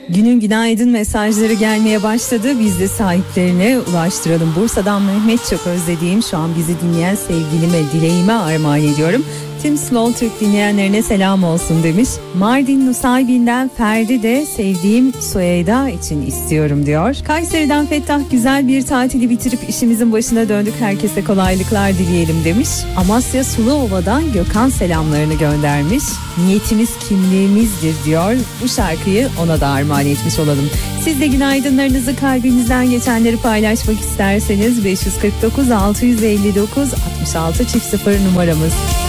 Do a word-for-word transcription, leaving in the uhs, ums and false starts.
Günün günaydın mesajları gelmeye başladı. Biz de sahiplerine ulaştıralım. Bursa'dan Mehmet, çok özlediğim, şu an bizi dinleyen sevgilime, dileğime armağan ediyorum. Tüm Slow Türk dinleyenlerine selam olsun demiş. Mardin Nusaybin'den Ferdi de sevdiğim Süheyda için istiyorum diyor. Kayseri'den Fettah, güzel bir tatili bitirip işimizin başına döndük, herkese kolaylıklar dileyelim demiş. Amasya Suluova'dan Gökhan selamlarını göndermiş. Niyetimiz kimliğimizdir diyor. Bu şarkıyı ona da armağan etmiş olalım. Siz de günaydınlarınızı, kalbinizden geçenleri paylaşmak isterseniz beş yüz kırk dokuz altı yüz elli dokuz altmış altı çift sıfır numaramız.